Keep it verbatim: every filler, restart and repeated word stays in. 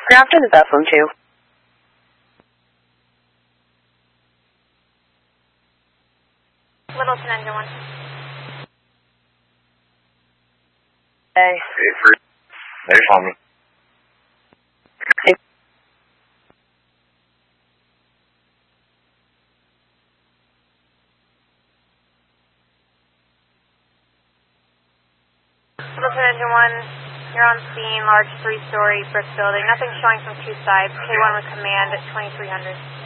Grafton is F one two. Littleton engine one. Hey. Hey, free. They found me. Hey. Littleton engine one, you're on scene, large three-story brick building. Nothing showing from two sides. K one with command at twenty-three hundred.